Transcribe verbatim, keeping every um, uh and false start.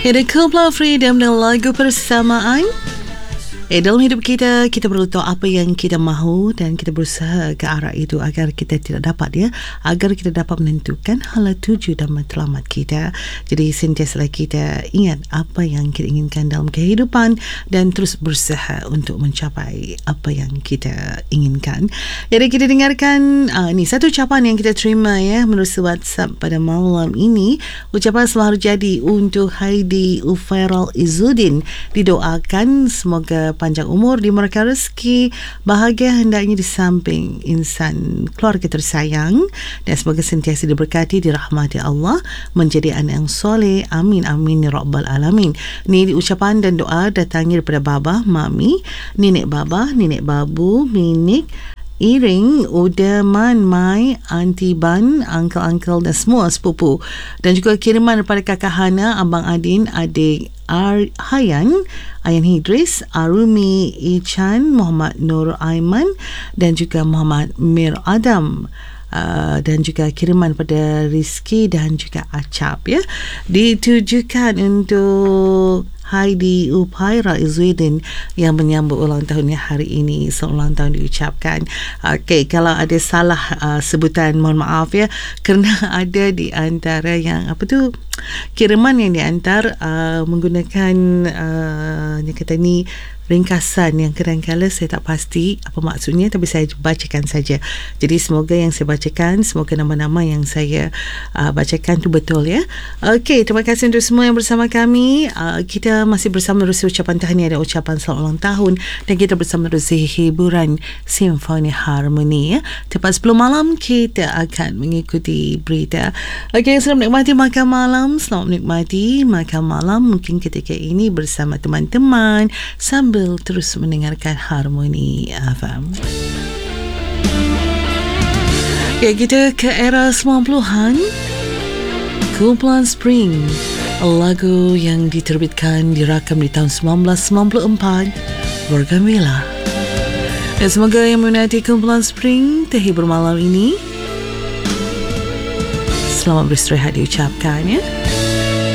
Ada Kumpulan Freedom dan lagu Persamaan. Eh, dalam hidup kita, kita perlu tahu apa yang kita mahu dan kita berusaha ke arah itu agar kita tidak dapat ya, agar kita dapat menentukan hala tuju dan matlamat kita. Jadi sentiasalah kita ingat apa yang kita inginkan dalam kehidupan dan terus berusaha untuk mencapai apa yang kita inginkan. Jadi kita dengarkan uh, ni satu ucapan yang kita terima ya melalui WhatsApp pada malam ini. Ucapan selalu jadi untuk Heidi Ufairal Izzuddin. Didoakan semoga panjang umur, dimurahkan rezeki, bahagia hendaknya di samping insan keluarga tersayang dan semoga sentiasa diberkati, dirahmati Allah, menjadi anak yang soleh. Amin amin ya rabbal alamin. Ni ucapan dan doa datangnya daripada baba, mami, nenek baba, nenek babu, minik, Iring, Udaman, Mai, Aunty Ban, Uncle-Uncle dan semua sepupu. Dan juga kiriman daripada kakak Hana, Abang Adin, adik Ar- Hayan, Ayan Hidris, Arumi Ichan, Muhammad Nur Aiman dan juga Muhammad Mir Adam. Uh, dan juga kiriman pada Rizki dan juga Acap ya, ditujukan untuk Heidi Ufairal Izzuddin yang menyambut ulang tahunnya hari ini. Selamat ulang tahun diucapkan. Okey, kalau ada salah uh, sebutan mohon maaf ya, kerana ada di antara yang apa tu kiriman yang diantar uh, menggunakan uh, yang kata ni ringkasan yang kadang-kadang saya tak pasti apa maksudnya, tapi saya bacakan saja. Jadi semoga yang saya bacakan, semoga nama-nama yang saya uh, bacakan tu betul ya. Okey, terima kasih untuk semua yang bersama kami. Uh, kita masih bersama menerusi ucapan tahniah dan ucapan selamat ulang tahun, dan kita bersama menerusi hiburan Simfoni Harmoni ya. Tepat sepuluh malam kita akan mengikuti berita. Okey, selamat menikmati makan malam, selamat menikmati makan malam mungkin ketika ini bersama teman-teman sambil terus mendengarkan Harmoni F M. Ya, kita ke era sembilan puluhan. Kumpulan Spring, lagu yang diterbitkan dirakam di tahun sembilan belas sembilan puluh empat, Bergembira. Dan semoga yang meminati Kumpulan Spring terhibur malam ini. Selamat beristirahat diucapkan ya.